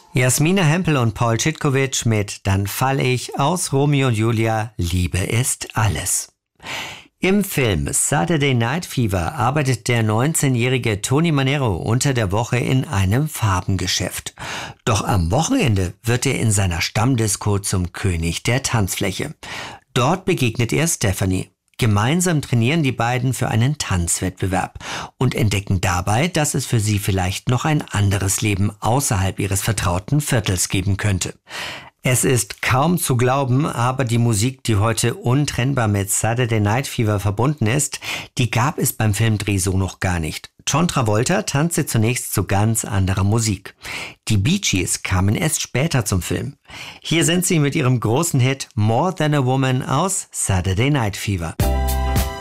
Jasmina Hempel und Paul Tschittkowitsch mit Dann fall ich aus Romeo und Julia, Liebe ist alles. Im Film Saturday Night Fever arbeitet der 19-jährige Tony Manero unter der Woche in einem Farbengeschäft. Doch am Wochenende wird er in seiner Stammdisco zum König der Tanzfläche. Dort begegnet er Stephanie. Gemeinsam trainieren die beiden für einen Tanzwettbewerb und entdecken dabei, dass es für sie vielleicht noch ein anderes Leben außerhalb ihres vertrauten Viertels geben könnte. Es ist kaum zu glauben, aber die Musik, die heute untrennbar mit Saturday Night Fever verbunden ist, die gab es beim Filmdreh so noch gar nicht. John Travolta tanzte zunächst zu ganz anderer Musik. Die Bee Gees kamen erst später zum Film. Hier sind sie mit ihrem großen Hit More Than a Woman aus Saturday Night Fever.